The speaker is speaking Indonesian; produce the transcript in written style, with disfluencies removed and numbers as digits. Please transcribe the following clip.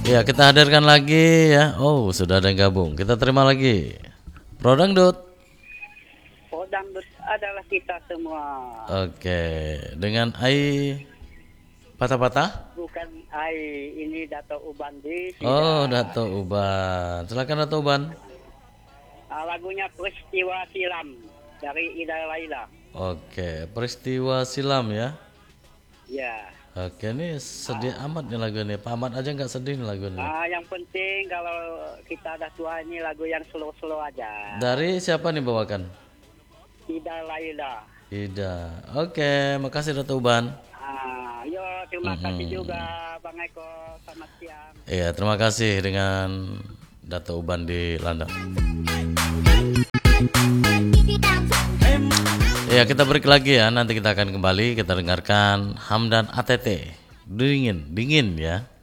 Ya, kita hadirkan lagi ya. Oh, sudah ada yang gabung. Kita terima lagi. Bro Dangdut. Oh, dangdut adalah kita semua. Oke, dengan Ai patah-patah. Bukan ai, ini Dato Uban di Oh, Sida. Dato Uban. Silakan Dato Uban. Lagunya Peristiwa Silam dari Ida Laila. Oke, peristiwa silam ya. Ya. Oke, ini sedih amat nih lagu ini. Pak Ahmad aja nggak sedih nih lagu ini. Yang penting kalau kita ada tua ini lagu yang slow-slow aja. Dari siapa nih bawakan? Ida Laila. Ida. Oke, makasih Dato Uban. Yo, terima kasih juga Bang Eko. Selamat siang. Iya, terima kasih dengan Dato Uban di Landak. Ya, kita break lagi ya. Nanti kita akan kembali. Kita dengarkan Hamdan ATT. Dingin ya.